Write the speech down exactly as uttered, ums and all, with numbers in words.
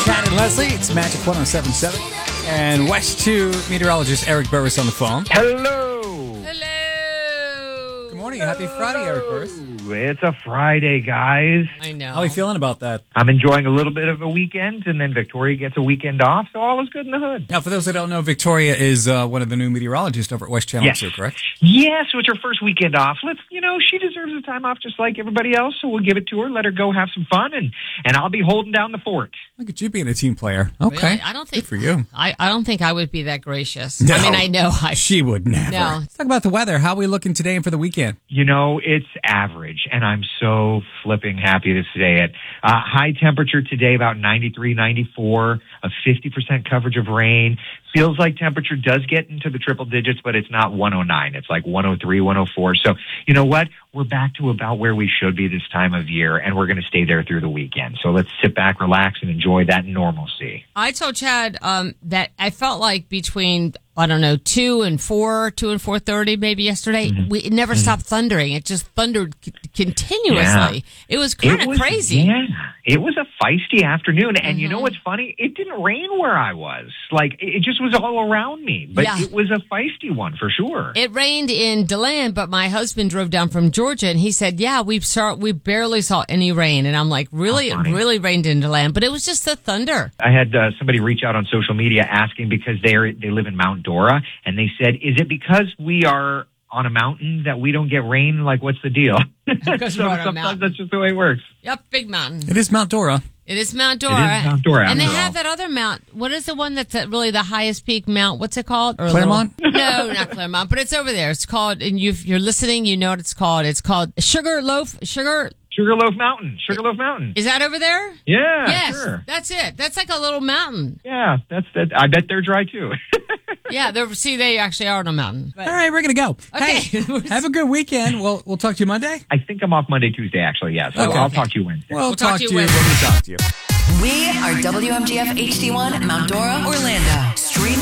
Chad and Leslie. It's Magic one oh seven point seven. And West two meteorologist Eric Burris on the phone. Hello. Hello. Good morning. Happy Friday, Eric Burris. It's a Friday, guys. I know. How are you feeling about that? I'm enjoying a little bit of a weekend, and then Victoria gets a weekend off, so all is good in the hood. Now, for those that don't know, Victoria is uh, one of the new meteorologists over at West Channel Yes. two, correct? Yes, so it's her first weekend off. Let's, you know, she deserves a time off just like everybody else, so we'll give it to her, let her go have some fun, and, and I'll be holding down the fort. Look at you being a team player. Okay. Really? I don't think Good for you. I, I don't think I would be that gracious. No. I mean, I know I She would never. No. Let's talk about the weather. How are we looking today and for the weekend? You know, it's average, and I'm so flipping happy to say it. Uh, high temperature today, about ninety-three, ninety-four, a fifty percent coverage of rain. Feels like temperature does get into the triple digits, but it's not one oh nine. It's like one oh three, one oh four. So, you know what? We're back to about where we should be this time of year, and we're going to stay there through the weekend. So let's sit back, relax, and enjoy that normalcy. I told Chad um, that I felt like between I don't know two and four, two and four thirty, maybe yesterday. Mm-hmm. We it never mm-hmm. stopped thundering. It just thundered c- continuously. Yeah. It was kind of crazy. Yeah, it was a feisty afternoon, and Mm-hmm. you know what's funny? It didn't rain where I was. Like it just was all around me, but Yeah. it was a feisty one for sure. It rained in DeLand, but my husband drove down from Georgia, and he said, "Yeah, we saw we barely saw any rain." And I'm like, "Really? It really rained in DeLand?" But it was just the thunder. I had uh, somebody reach out on social media asking because they are they live in Mount Dora, and they said, "Is it because we are on a mountain that we don't get rain? Like, what's the deal?" Because so we're on a sometimes mountain. that's just the way it works. Yep, big mountain. It is Mount Dora. It is Mount Dora. It is Mount Dora, And they after have all. that other mount. What is the one that's at really the highest peak mount? What's it called? Or a Claremont? little- no, not Claremont, but it's over there. It's called, and you if you're listening, you know what it's called. It's called Sugar Loaf. Sugar. Sugarloaf Mountain. Sugarloaf Mountain. Is that over there? Yeah, yes, sure. that's it. That's like a little mountain. Yeah, that's that. I bet they're dry too. Yeah, they're, see, they actually are on a mountain. But- All right, we're going to go. Okay. Hey, have a good weekend. We'll, we'll talk to you Monday. I think I'm off Monday, Tuesday, actually. Yeah, so Okay. I'll talk to you Wednesday. We'll, talk, to you when we talk to you. We are W M G F H D one, Mount Dora, Orlando.